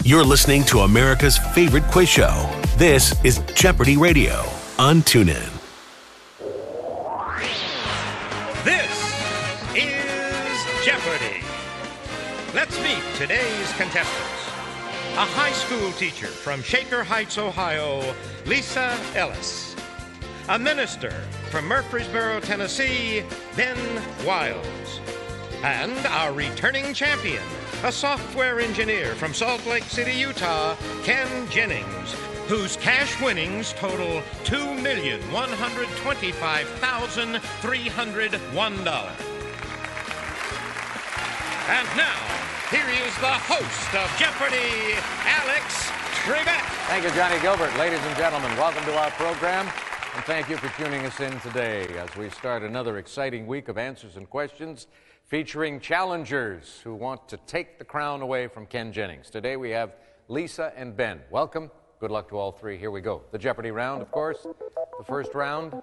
You're listening to America's favorite quiz show. This is Jeopardy Radio on TuneIn. This is Jeopardy! Let's meet today's contestants. A high school teacher from Shaker Heights, Ohio, Lisa Ellis. A minister from Murfreesboro, Tennessee, Ben Wiles. And our returning champion, a software engineer from Salt Lake City, Utah, Ken Jennings, whose cash winnings total $2,125,301. And now, here is the host of Jeopardy, Alex Trebek. Thank you, Johnny Gilbert. Ladies and gentlemen, welcome to our program, and thank you for tuning us in today as we start another exciting week of answers and questions featuring challengers who want to take the crown away from Ken Jennings. Today we have Lisa and Ben. Welcome. Good luck to all three. Here we go. The Jeopardy round, of course. The first round.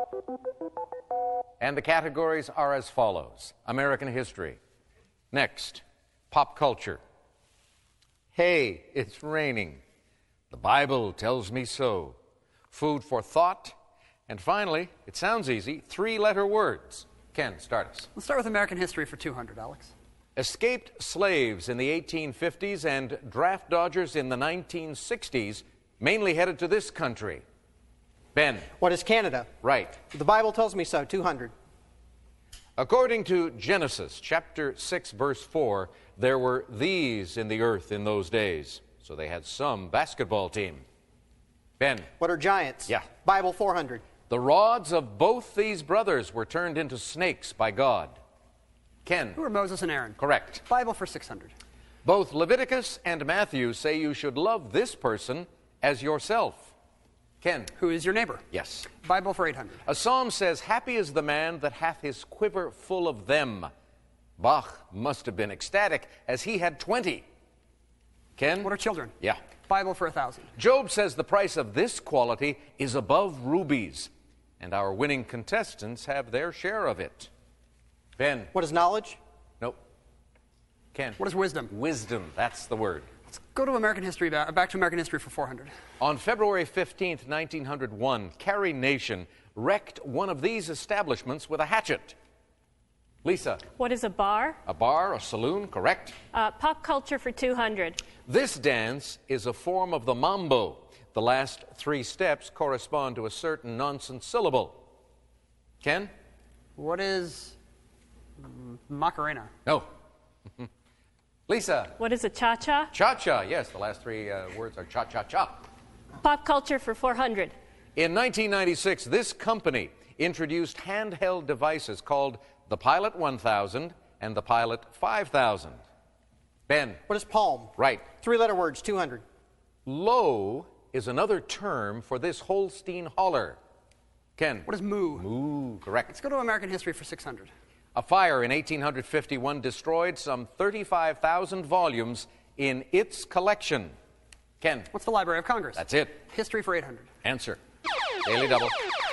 And the categories are as follows. American history. Next, pop culture. Hey, it's raining. The Bible tells me so. Food for thought. And finally, it sounds easy, three-letter words. Ken, start us. Let's start with American history for 200, Alex. Escaped slaves in the 1850s and draft dodgers in the 1960s mainly headed to this country. Ben. What is Canada? Right. The Bible tells me so, 200. According to Genesis, chapter 6, verse 4, there were these in the earth in those days. So they had some basketball team. Ben. What are giants? Yeah. Bible 400. The rods of both these brothers were turned into snakes by God. Ken. Who are Moses and Aaron? Correct. Bible for 600. Both Leviticus and Matthew say you should love this person as yourself. Ken. Who is your neighbor? Yes. Bible for 800. A psalm says, happy is the man that hath his quiver full of them. Bach must have been ecstatic, as he had 20. Ken? What are children? Yeah. Bible for 1,000. Job says the price of this quality is above rubies, and our winning contestants have their share of it. Ben? What is knowledge? Nope. Ken? What is wisdom? Wisdom, that's the word. Let's go to American history, back to American history for 400. On February 15th, 1901, Carrie Nation wrecked one of these establishments with a hatchet. Lisa. What is a bar? A bar, a saloon, correct? Pop culture for 200. This dance is a form of the mambo. The last three steps correspond to a certain nonsense syllable. Ken? What is Macarena? No. Lisa. What is a cha-cha? Cha-cha, yes. The last three words are cha-cha-cha. Pop culture for 400. In 1996, this company introduced handheld devices called the Pilot 1000 and the Pilot 5000. Ben. What is palm? Right. Three-letter words, 200. Low is another term for this Holstein hauler. Ken. What is moo? Moo, correct. Let's go to American history for 600. A fire in 1851 destroyed some 35,000 volumes in its collection. Ken. What's the Library of Congress? That's it. History for 800. Answer. Daily double.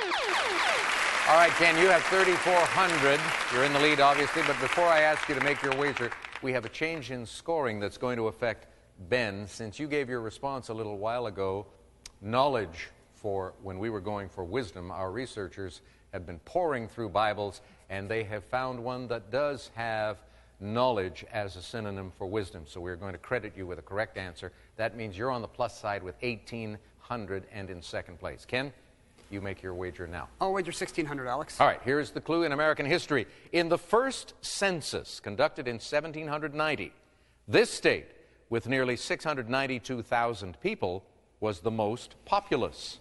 All right, Ken, you have 3,400. You're in the lead, obviously, but before I ask you to make your wager, we have a change in scoring that's going to affect Ben. Since you gave your response a little while ago, knowledge for when we were going for wisdom, our researchers have been pouring through Bibles, and they have found one that does have knowledge as a synonym for wisdom. So we're going to credit you with a correct answer. That means you're on the plus side with 1,800 and in second place. Ken, you make your wager now. I'll wager 1,600, Alex. All right, here's the clue in American history. In the first census conducted in 1790, this state, with nearly 692,000 people, was the most populous.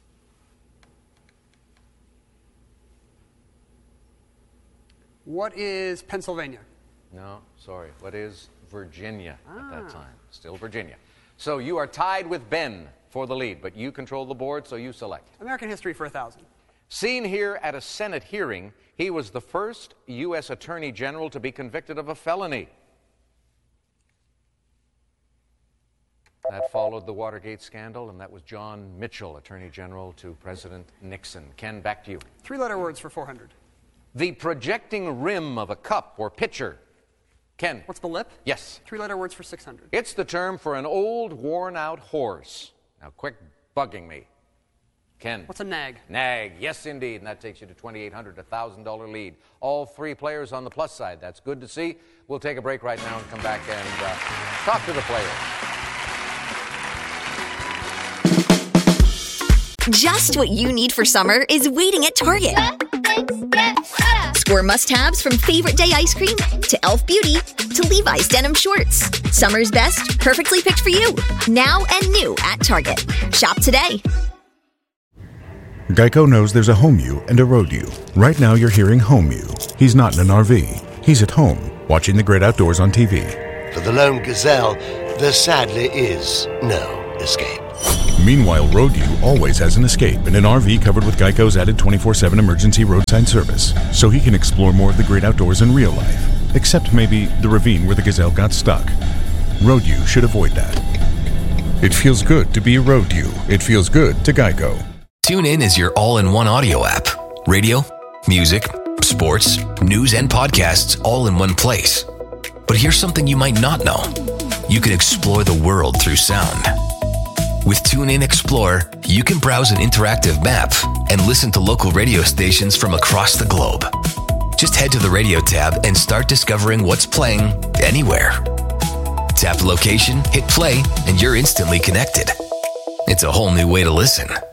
What is Pennsylvania? No, sorry. What is Virginia at that time? Still Virginia. So you are tied with Ben for the lead, but you control the board, so you select. American history for 1,000. Seen here at a Senate hearing, he was the first U.S. Attorney General to be convicted of a felony. That followed the Watergate scandal, and that was John Mitchell, Attorney General to President Nixon. Ken, back to you. Three-letter words for 400. The projecting rim of a cup or pitcher. Ken. What's the lip? Yes. 3-letter words for 600. It's the term for an old, worn-out horse. Now, quit bugging me. Ken. What's a nag? Nag. Yes, indeed. And that takes you to $2,800, a $1,000 lead. All three players on the plus side. That's good to see. We'll take a break right now and come back and talk to the players. Just what you need for summer is waiting at Target. Score must-haves from Favorite Day ice cream to Elf Beauty to Levi's denim shorts. Summer's best, perfectly picked for you. Now and new at Target. Shop today. Geico knows there's a home you and a road you. Right now you're hearing home you. He's not in an RV. He's at home, watching the great outdoors on TV. For the lone gazelle, there sadly is no escape. Meanwhile, road you always has an escape in an RV covered with Geico's added 24/7 emergency roadside service, so he can explore more of the great outdoors in real life. Except maybe the ravine where the gazelle got stuck. Road you should avoid that. It feels good to be a road you. It feels good to Geico. TuneIn is your all-in-one audio app. Radio, music, sports, news, and podcasts all in one place. But here's something you might not know. You can explore the world through sound. With TuneIn Explore, you can browse an interactive map and listen to local radio stations from across the globe. Just head to the radio tab and start discovering what's playing anywhere. Tap location, hit play, and you're instantly connected. It's a whole new way to listen.